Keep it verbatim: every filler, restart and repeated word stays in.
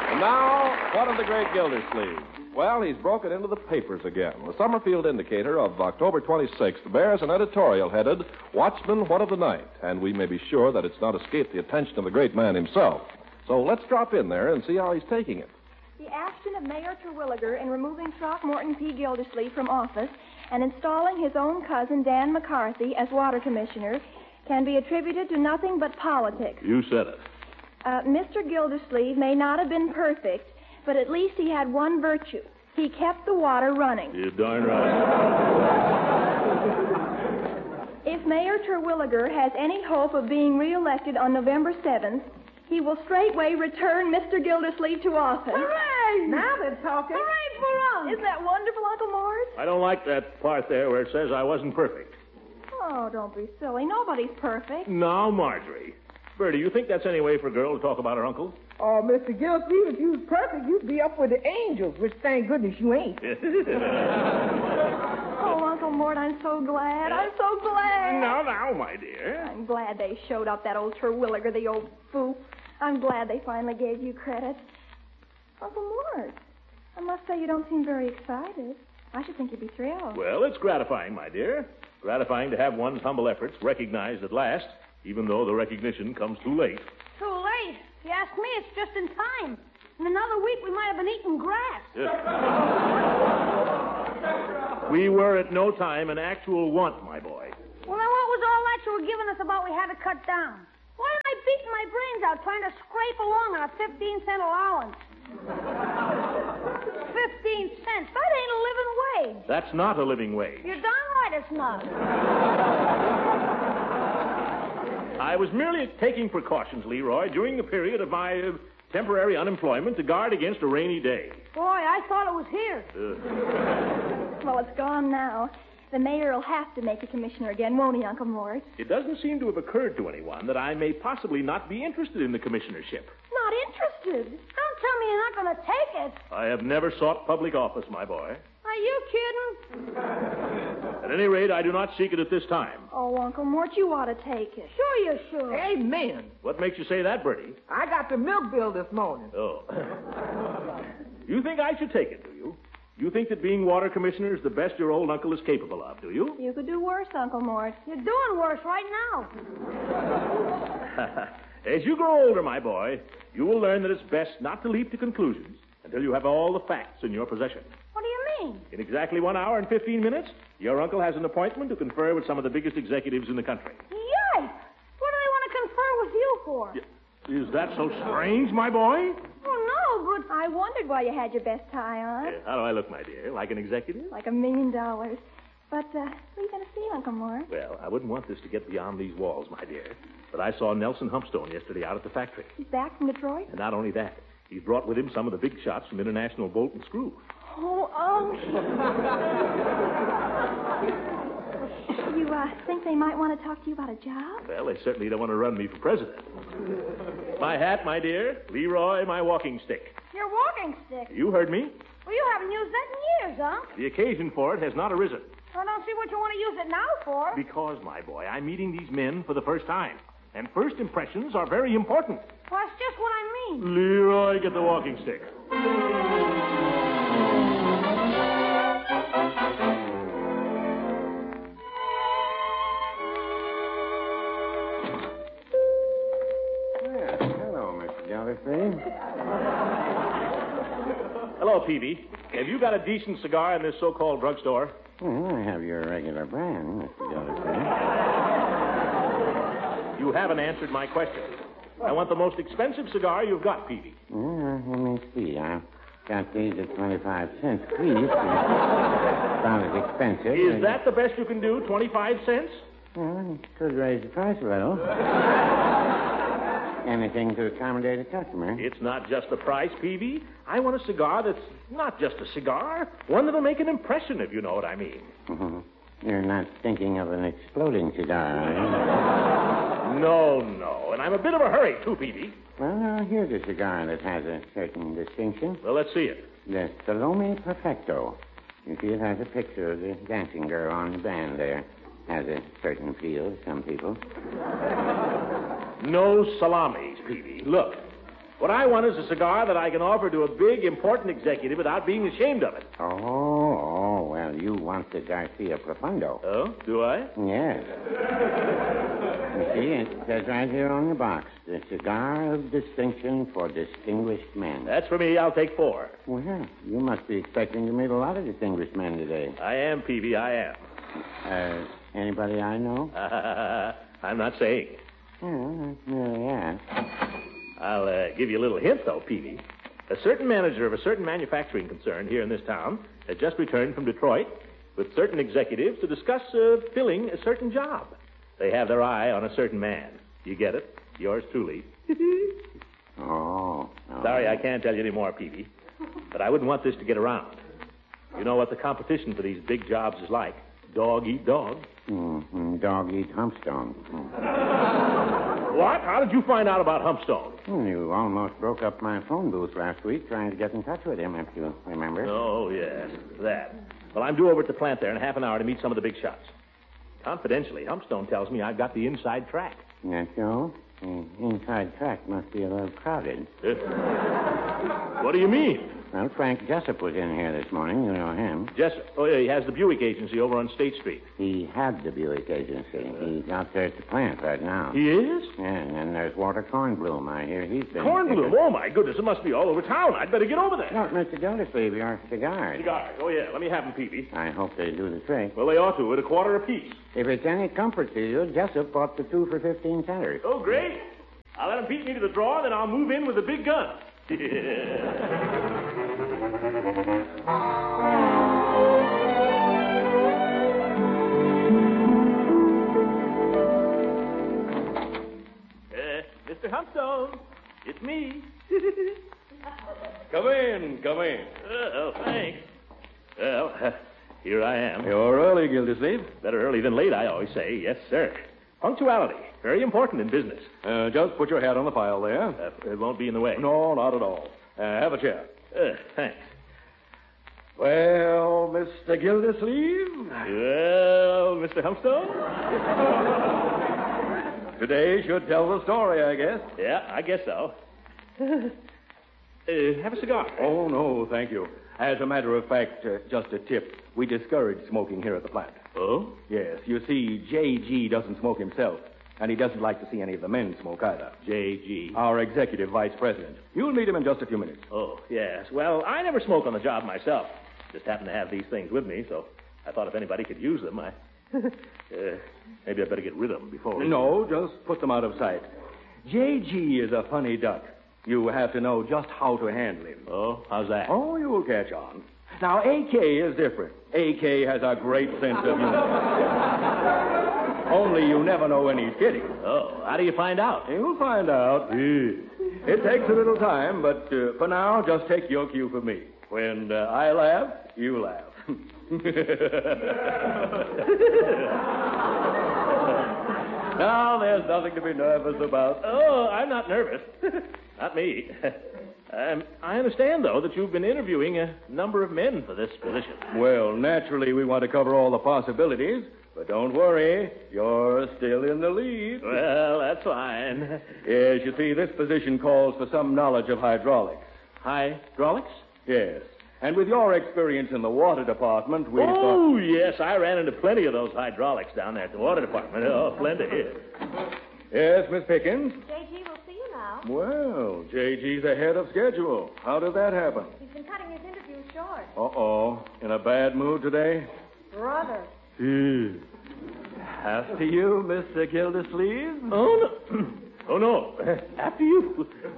And now, what of the great Gildersleeve? Well, he's broken into the papers again. The Summerfield Indicator of October twenty-sixth bears an editorial headed, Watchman, What of the Night? And we may be sure that it's not escaped the attention of the great man himself. So let's drop in there and see how he's taking it. The action of Mayor Terwilliger in removing Throckmorton P. Gildersleeve from office and installing his own cousin, Dan McCarthy, as water commissioner can be attributed to nothing but politics. You said it. Uh, Mister Gildersleeve may not have been perfect, but at least he had one virtue. He kept the water running. You're darn right. If Mayor Terwilliger has any hope of being reelected on November seventh, he will straightway return Mister Gildersleeve to office. Hooray! Now they're talking. Hooray for us! Isn't that wonderful, Uncle Mort? I don't like that part there where it says I wasn't perfect. Oh, don't be silly. Nobody's perfect. Now, Marjorie. Bertie, you think that's any way for a girl to talk about her uncle? Oh, Mister Gildersleeve, if you was perfect, you'd be up with the angels, which thank goodness you ain't. Oh, Uncle Mort, I'm so glad. I'm so glad. Now, now, my dear. I'm glad they showed up that old Terwilliger, the old fool. I'm glad they finally gave you credit. Uncle Mort, I must say you don't seem very excited. I should think you'd be thrilled. Well, it's gratifying, my dear. Gratifying to have one's humble efforts recognized at last, even though the recognition comes too late. Too late? If you ask me, it's just in time. In another week, we might have been eating grass. We were at no time an actual want, my boy. Well, then what was all that you were giving us about we had to cut down? Why am I beating my brains out trying to scrape along on a fifteen-cent allowance? Fifteen cents? That ain't a living wage. That's not a living wage. You're darn right it's not. I was merely taking precautions, Leroy, during the period of my uh, temporary unemployment to guard against a rainy day. Boy, I thought it was here. Uh, Well, it's gone now. The mayor will have to make a commissioner again, won't he, Uncle Mort? it doesn't seem to have occurred to anyone that I may possibly not be interested in the commissionership. Not interested. Don't tell me you're not going to take it. I have never sought public office, my boy. Are you kidding? At any rate, I do not seek it at this time. Oh, Uncle Mort, you ought to take it. Sure you should. Amen. What makes you say that, Bertie? I got the milk bill this morning. Oh. You think I should take it, do you? You think that being water commissioner is the best your old uncle is capable of, do you? You could do worse, Uncle Mort. You're doing worse right now. As you grow older, my boy, you will learn that it's best not to leap to conclusions until you have all the facts in your possession. What do you mean? In exactly one hour and fifteen minutes, your uncle has an appointment to confer with some of the biggest executives in the country. Yikes! What do they want to confer with you for? Is that so strange, my boy? Oh, no, but... I wondered why you had your best tie on. Uh, how do I look, my dear? Like an executive? Like a million dollars. But, uh, what are you going to see, Uncle Mort? Well, I wouldn't want this to get beyond these walls, my dear. But I saw Nelson Humpstone yesterday out at the factory. He's back from Detroit? And not only that, he's brought with him some of the big shots from International Bolt and Screw. Oh, Uncle. You, uh, think they might want to talk to you about a job? Well, they certainly don't want to run me for president. My hat, my dear. Leroy, my walking stick. Your walking stick. You heard me. Well, you haven't used that in years, huh? The occasion for it has not arisen. I don't see what you want to use it now for. Because, my boy, I'm meeting these men for the first time. And first impressions are very important. Well, that's just what I mean. Leroy, get the walking stick. Hello, Peavy. Have you got a decent cigar in this so-called drugstore? Well, I have your regular brand, Mister Gildersleeve. You haven't answered my question. I want the most expensive cigar you've got, Peavy. Uh, let me see. I've got these at twenty-five cents each. About as expensive. Is as... that the best you can do, twenty-five cents? Well, it could raise the price a little. Anything to accommodate a customer. It's not just the price, Peavy. I want a cigar that's not just a cigar. One that'll make an impression, if you know what I mean. Mm-hmm. You're not thinking of an exploding cigar, are you? No, no. And I'm a bit of a hurry, too, Peavy. Well, now, here's a cigar that has a certain distinction. Well, let's see it. The Salome Perfecto. You see, it has a picture of the dancing girl on the band there. Has a certain feel to some people. No salamis, Peavy. Look. What I want is a cigar that I can offer to a big, important executive without being ashamed of it. Oh, oh, well, you want the Garcia Profundo. Oh, do I? Yes. You see, it says right here on the box, the cigar of distinction for distinguished men. That's for me. I'll take four. Well, you must be expecting to meet a lot of distinguished men today. I am, Peavy, I am. Uh, anybody I know? I'm not saying. Oh, well, yeah. I'll uh, give you a little hint, though, Peavy. A certain manager of a certain manufacturing concern here in this town has just returned from Detroit with certain executives to discuss uh, filling a certain job. They have their eye on a certain man. You get it? Yours truly. Oh. oh. Sorry, I can't tell you any more, Peavy. But I wouldn't want this to get around. You know what the competition for these big jobs is like. Dog eat dog. Mm-hmm. Dog eat Humpstone. Mm. What? How did you find out about Humpstone? Well, you almost broke up my phone booth last week trying to get in touch with him, if you remember. Oh, yes, that. Well, I'm due over at the plant there in half an hour to meet some of the big shots. Confidentially, Humpstone tells me I've got the inside track. That's so? The inside track must be a little crowded. Uh, what do you mean? Well, Frank Jessup was in here this morning. You know him. Jessup? Oh, yeah, he has the Buick agency over on State Street. He had the Buick agency. He's out there at the plant right now. He is? Yeah, and then there's Walter Kornblum. I hear he's been... Kornblum? Oh, my goodness, it must be all over town. I'd better get over there. Look, Mister Gildersleeve, your cigars. Cigars? Oh, yeah, let me have them, Peavy. I hope they do the trick. Well, they ought to, at a quarter apiece. If it's any comfort to you, Jessup bought the two for fifteen centers. Oh, great. I'll let him beat me to the drawer, then I'll move in with the big gun. uh, Mister Humpstone, it's me. Come in, come in. Uh, oh, thanks. Well, uh, here I am. You're early, Gildersleeve. Better early than late, I always say. Yes, sir. Punctuality. Very important in business. Uh, just put your hat on the file there. Uh, it won't be in the way. No, not at all. Uh, have a chair. Uh, thanks. Well, Mister Gildersleeve? Well, Mister Humpstone? Today should tell the story, I guess. Yeah, I guess so. uh, have a cigar. Oh, no, thank you. As a matter of fact, uh, just a tip. We discourage smoking here at the plant. Oh? Yes, you see, J G doesn't smoke himself, and he doesn't like to see any of the men smoke either. J G. Our executive vice president. You'll meet him in just a few minutes. Oh, yes. Well, I never smoke on the job myself. Just happen to have these things with me, so I thought if anybody could use them, I... uh, maybe I'd better get rid of them before... No, just put them out of sight. J G is a funny duck. You have to know just how to handle him. Oh, how's that? Oh, you'll catch on. Now, A K is different. A K has a great sense of humor. Only you never know when he's kidding. Oh, how do you find out? You'll find out. It takes a little time, but uh, for now, just take your cue from me. When uh, I laugh, you laugh. Now, there's nothing to be nervous about. Oh, I'm not nervous. Not me. Um, I understand, though, that you've been interviewing a number of men for this position. Well, naturally, we want to cover all the possibilities, but don't worry, you're still in the lead. Well, that's fine. Yes, you see, this position calls for some knowledge of hydraulics. Hydraulics? Yes. And with your experience in the water department, we Oh, thought... yes, I ran into plenty of those hydraulics down there at the water department. Oh, plenty. Yes, Miss Pickens? J G will see you now. Well, J G's ahead of schedule. How did that happen? He's been cutting his interview short. Uh-oh. In a bad mood today? Brother. After you, Mister Gildersleeve. Oh, no. Oh, no. After you.